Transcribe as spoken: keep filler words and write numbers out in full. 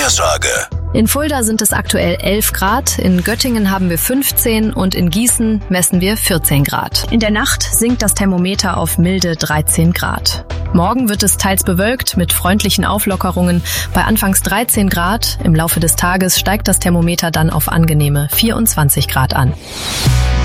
Vorhersage. In Fulda sind es aktuell elf Grad, in Göttingen haben wir fünfzehn und in Gießen messen wir vierzehn Grad. In der Nacht sinkt das Thermometer auf milde dreizehn Grad. Morgen wird es teils bewölkt mit freundlichen Auflockerungen bei anfangs dreizehn Grad. Im Laufe des Tages steigt das Thermometer dann auf angenehme vierundzwanzig Grad an.